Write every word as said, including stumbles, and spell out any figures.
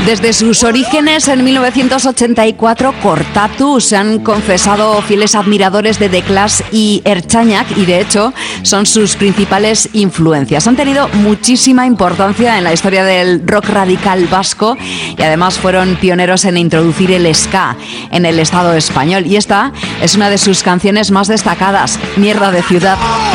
Desde sus orígenes en mil novecientos ochenta y cuatro, Cortatu se han confesado fieles admiradores de The Clash y Ertzaintzac, y de hecho son sus principales influencias. Han tenido muchísima importancia en la historia del rock radical vasco y además fueron pioneros en introducir el ska en el Estado español. Y esta es una de sus canciones más destacadas, Mierda de ciudad.